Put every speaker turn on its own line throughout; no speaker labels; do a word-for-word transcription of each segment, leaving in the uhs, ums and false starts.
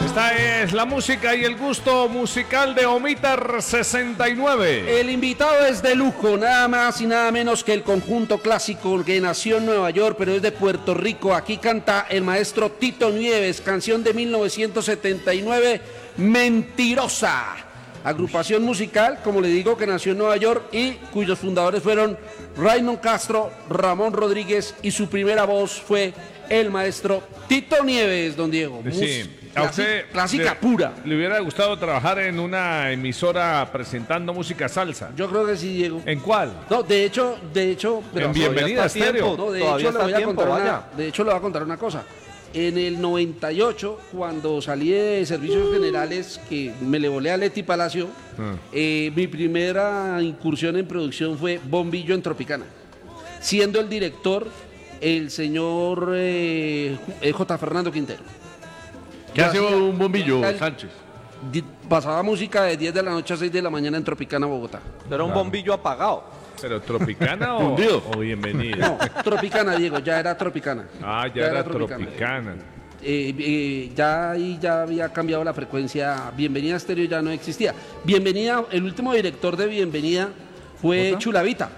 Esta es la música y el gusto musical de Omiter sesenta y nueve.
El invitado es de lujo, nada más y nada menos que el conjunto clásico que nació en Nueva York, pero es de Puerto Rico. Aquí canta el maestro Tito Nieves, canción de mil novecientos setenta y nueve, Mentirosa. Agrupación musical, como le digo, que nació en Nueva York y cuyos fundadores fueron Raymond Castro, Ramón Rodríguez, y su primera voz fue el maestro Tito Nieves, don Diego.
Sí.
Mus-
¿A usted
clásica
le,
pura.
¿Le hubiera gustado trabajar en una emisora presentando música salsa?
Yo creo que sí, Diego.
¿En cuál?
No, de hecho, de hecho, pero
En Bienvenida
está
Estéreo.
tiempo.
no, de
Todavía
hecho le
está
voy a
tiempo,
contar una,
vaya.
de hecho le voy a contar una cosa. En el noventa y ocho, cuando salí de Servicios Generales, que me le volé a Leti Palacio,
Ah.
eh, mi primera incursión en producción fue Bombillo en Tropicana, siendo el director el señor eh, J. Fernando Quintero.
¿Qué
Yo
hace
hacía-
un bombillo,
el-
Sánchez?
di- Pasaba música de diez de la noche a seis de la mañana en Tropicana, Bogotá.
Era un bombillo apagado.
¿Pero Tropicana o,
Hundido.
o Bienvenida?
No, Tropicana, Diego, ya era Tropicana.
Ah, ya, era Tropicana.
Eh, eh, ya ahí ya había cambiado la frecuencia. Bienvenida Estéreo ya no existía. Bienvenida, el último director de Bienvenida fue
¿Jota?
Chulavita.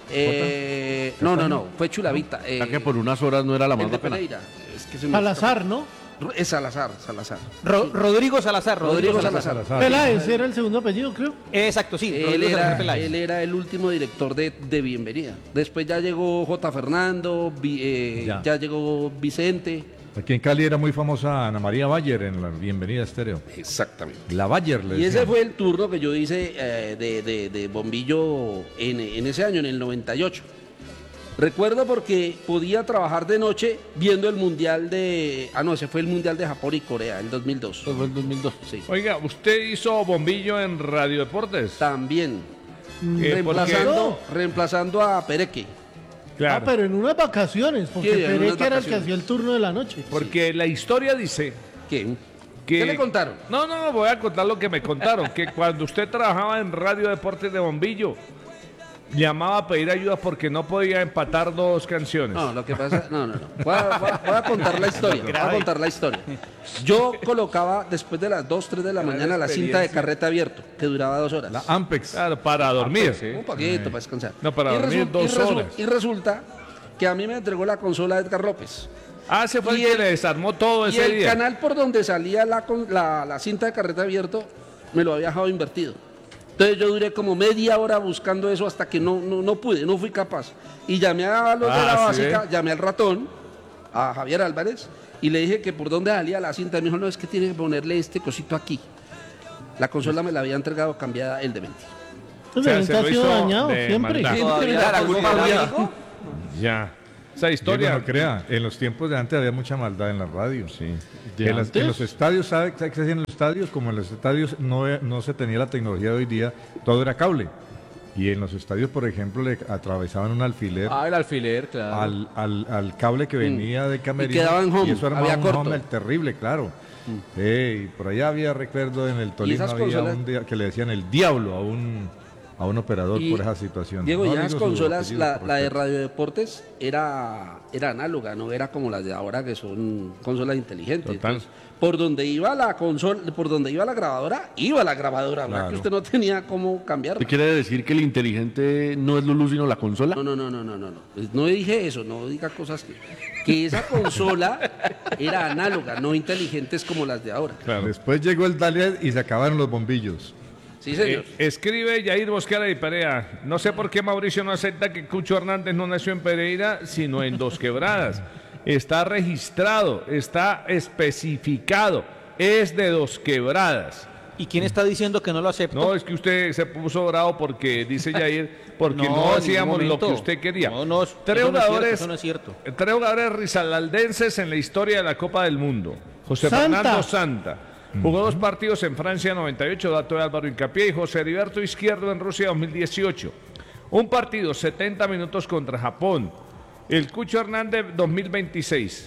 Eh, no, no, no, fue Chulavita. Eh,
Ya que por unas horas no era la
el
más
de
bacana.
Pereira. Es que se me-
Salazar, ¿no?
Es Salazar, Salazar.
Ro- Rodrigo Salazar.
Rodrigo
Rodrigo,
Salazar.
Peláez era el segundo apellido, creo.
Exacto, sí.
Él
Rodrigo Salazar
era,
Peláez.
él era el último director de, de Bienvenida. Después ya llegó J. Fernando, Vi- eh,
Ya.
ya llegó Vicente.
Aquí en Cali era muy famosa Ana María Bayer en la Bienvenida Estéreo.
Exactamente.
La Bayer le
Y ese
decían.
fue el turno que yo hice eh, de, de- de bombillo en, en ese año, en el noventa y ocho. Recuerdo porque podía trabajar de noche viendo el mundial de... Ah, no, ese fue el mundial de Japón y Corea, el dos mil dos.
Eso fue en dos mil dos.
Sí.
Oiga, ¿usted hizo bombillo en Radio Deportes?
También.
Eh, ¿por qué?
Reemplazando, reemplazando a Pereque.
Claro.
Ah, pero en unas vacaciones, porque
Sí, en unas
Pereque era el que
vacaciones.
hacía el turno de la noche.
Porque la historia dice
¿Qué?
que...
¿Qué le contaron?
No, no, voy a contar lo que me contaron. Que cuando usted trabajaba en Radio Deportes de Bombillo, llamaba a pedir ayuda porque no podía empatar dos canciones.
No, lo que pasa... No, no, no. Voy a, voy a- voy a contar la historia. Voy a contar la historia. Yo colocaba después de las dos, tres de la mañana la cinta de carrete abierto, que duraba dos horas.
La Ampex.
Claro, para dormir.
Un poquito para descansar.
No, para
y
dormir
resu-
dos
y resu-
horas.
Y resulta que a mí me entregó la consola Edgar López.
Ah, se fue el
Y
que
el-
le desarmó todo
Y
ese
el
día.
canal por donde salía la, con- la, la cinta de carrete abierto me lo había dejado invertido. Entonces yo duré como media hora buscando eso hasta que no, no, no pude, no fui capaz. Y llamé a los de
Ah,
la
¿sí
básica,
ve?
llamé al ratón, a Javier Álvarez, y le dije que por dónde salía la cinta. Y me dijo, no, es que tiene que ponerle este cosito aquí. La consola me la había entregado cambiada el de veinte.
Entonces,
se
ha
lo
sido
hizo
dañado
de
siempre.
maldad.
Todavía era
Pues,
culpa
todavía.
de México.
Ya. Esa
Diego,
historia.
no crea, en los tiempos de antes había mucha maldad en la radio.
Sí.
¿De
En, las-
antes?
en los estadios, ¿sabe sabe qué se hacía en los estadios? Como en los estadios no, no se tenía la tecnología de hoy día, todo era cable. Y en los estadios, por ejemplo, le atravesaban un alfiler
Ah, el alfiler, claro.
al, al, al cable que venía de camerino.
quedaba en home,
y eso armaba
había
un
corto.
home terrible, claro. Eh, y por allá había, recuerdo, en el Tolima
esas
había
consolas-
un día que le decían el diablo a un, a un operador
Y,
por esa situación.
Diego,
No
ya las
digo su
consolas,
apellido
la,
por
la de
respeto.
Radio Deportes era, era análoga, no era como las de ahora que son consolas inteligentes.
Total.
Entonces, por donde iba la consola, por donde iba la grabadora, iba la grabadora, ¿verdad?
Claro.
Que usted no tenía cómo cambiarla.
¿Usted quiere decir que el inteligente no es Lulú sino la consola?
No, no, no, no, no, no, no. Pues no dije eso, no diga cosas que, que esa consola era análoga, no inteligentes como las de ahora.
Claro.
Después llegó el Dalet y se acabaron los bombillos.
Sí, señor.
Eh, escribe Yair Bosquera y Perea. No sé por qué Mauricio no acepta que Cucho Hernández no nació en Pereira, sino en Dos Quebradas. Está registrado, está especificado. Es de Dos Quebradas.
¿Y quién está diciendo que no lo acepta?
No, es que usted se puso bravo porque, dice Yair, porque no,
No, en
hacíamos
ningún
lo que
momento.
usted quería.
No, no,
tres
eso no es cierto,
jugadores,
eso no es cierto.
tres jugadores rizalaldenses en la historia de la Copa del Mundo. José
Santa.
Fernando Santa. Jugó dos partidos en Francia noventa y ocho, dato de Álvaro Hincapié, y José Heriberto Izquierdo en Rusia dos mil dieciocho. Un partido, setenta minutos contra Japón. El Cucho Hernández dos mil veintiséis.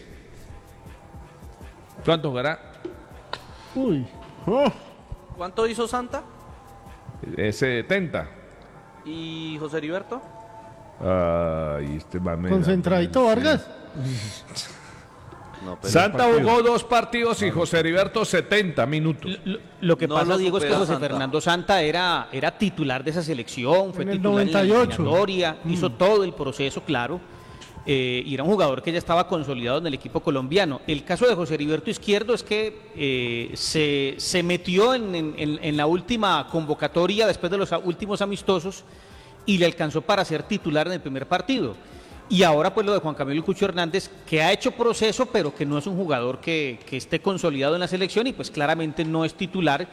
¿Cuánto jugará?
Uy.
¿Cuánto hizo Santa?
Eh, setenta.
¿Y José Heriberto?
Ay, este va a
Concentradito Vargas.
No, pero
Santa
partidos.
jugó dos partidos y José Heriberto setenta minutos.
Lo, lo que
No
pasa,
lo
Diego, es que
supera
José
Santa.
Fernando Santa era, era titular de esa selección, fue
En el
titular
noventa y
en la
ocho.
eliminatoria, hizo todo el proceso, claro, eh, y era un jugador que ya estaba consolidado en el equipo colombiano. El caso de José Heriberto Izquierdo es que eh, se, se metió en, en- en- en la última convocatoria después de los a- últimos amistosos y le alcanzó para ser titular en el primer partido. Y ahora pues lo de Juan Camilo Cucho Hernández, que ha hecho proceso, pero que no es un jugador que, que esté consolidado en la selección y pues claramente no es titular.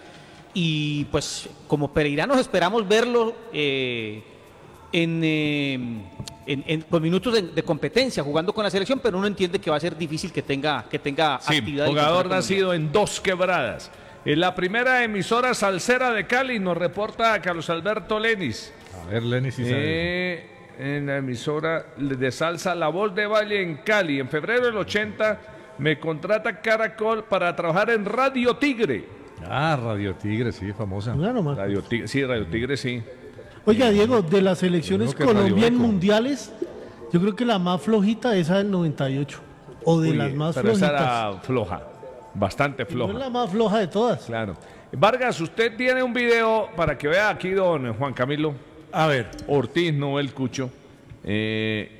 Y pues como pereiranos esperamos verlo eh, en, eh, en- en- con minutos de, de competencia, jugando con la selección, pero uno entiende que va a ser difícil que tenga, que tenga
Sí,
actividad. en el
jugador
campeonato
nacido en Dos Quebradas. En la primera emisora salsera de Cali nos reporta Carlos Alberto Lenis.
A ver, Lenny, si sabe.
Eh, en la emisora de salsa La Voz de Valle en Cali. En febrero del ochenta me contrata Caracol para trabajar en Radio Tigre.
Ah, Radio Tigre, sí, famosa.
Mira nomás.
Radio Tigre, sí, Radio Tigre, sí.
Oiga, Diego, de las selecciones
Creo que Radio
Colombia en
Eco.
mundiales, yo creo que la más flojita es esa del noventa y ocho. O de
Uy,
las más
pero esa
flojitas.
era floja, bastante
No es
floja.
la más floja de todas.
Claro. Vargas, usted tiene un video para que vea aquí, don Juan Camilo
A ver,
Ortiz, no el Cucho. Eh,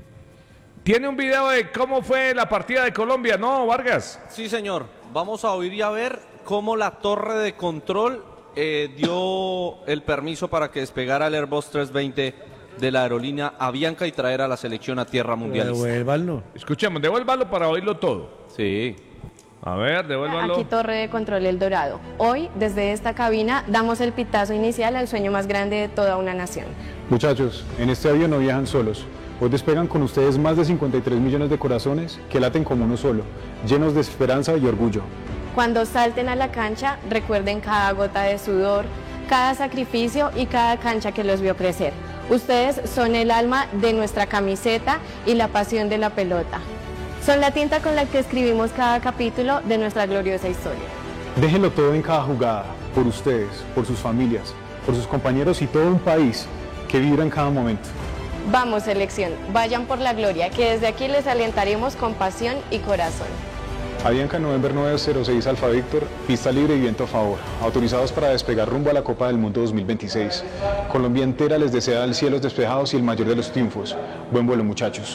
tiene un video de cómo fue la partida de Colombia, ¿no, Vargas?
Sí, señor. Vamos a oír y a ver cómo la torre de control eh, dio el permiso para que despegara el Airbus trescientos veinte de la aerolínea Avianca y traer a la selección a tierra mundialista.
Escuchemos, devuélvalo para oírlo todo.
Sí.
A ver, devuélvalo.
Aquí Torre de Control El Dorado. Hoy, desde esta cabina, damos el pitazo inicial al sueño más grande de toda una nación.
Muchachos, en este avión no viajan solos. Hoy despegan con ustedes más de cincuenta y tres millones de corazones que laten como uno solo, llenos de esperanza y orgullo.
Cuando salten a la cancha, recuerden cada gota de sudor, cada sacrificio y cada cancha que los vio crecer. Ustedes son el alma de nuestra camiseta y la pasión de la pelota. Son la tinta con la que escribimos cada capítulo de nuestra gloriosa historia.
Déjenlo todo en cada jugada, por ustedes, por sus familias, por sus compañeros y todo un país que vibra en cada momento.
Vamos, selección, vayan por la gloria, que desde aquí les alentaremos con pasión y corazón.
Avianca November nueve cero seis Alfa Víctor, pista libre y viento a favor, autorizados para despegar rumbo a la Copa del Mundo dos mil veintiséis. Colombia entera les desea el cielos despejados y el mayor de los triunfos. Buen vuelo, muchachos.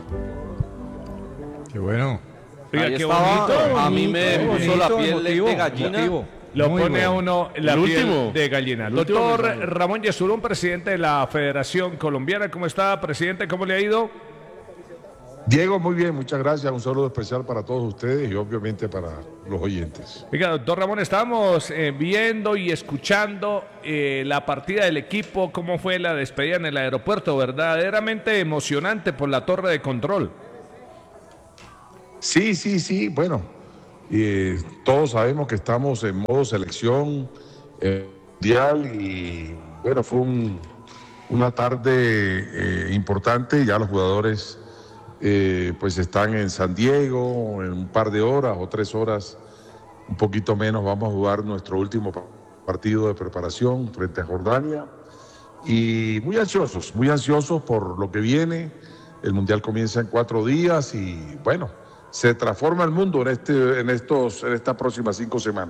qué bueno.
Oiga,
Ahí
qué
estaba.
bonito.
A mí me
Qué
puso la
bonito,
piel de-
emotivo,
de gallina.
emotivo.
Lo
Muy
pone a
bueno.
uno la
El
piel
último.
de gallina.
El último
Doctor
mensaje.
Ramón Yesurún, presidente de la Federación Colombiana. ¿Cómo está, presidente? ¿Cómo le ha ido?
Diego, muy bien, muchas gracias. Un saludo especial para todos ustedes y obviamente para los oyentes.
Oiga, doctor Ramón, estábamos eh, viendo y escuchando eh, la partida del equipo, cómo fue la despedida en el aeropuerto, verdaderamente emocionante por la torre de control.
Sí, sí, sí, bueno, eh, todos sabemos que estamos en modo selección eh, mundial y bueno, fue un- una tarde eh, importante. Ya los jugadores eh, pues están en San Diego en un par de horas o tres horas, un poquito menos. Vamos a jugar nuestro último pa- partido de preparación frente a Jordania y muy ansiosos, muy ansiosos por lo que viene. El Mundial comienza en cuatro días y bueno, se transforma el mundo en, este, en, estos, en estas próximas cinco semanas.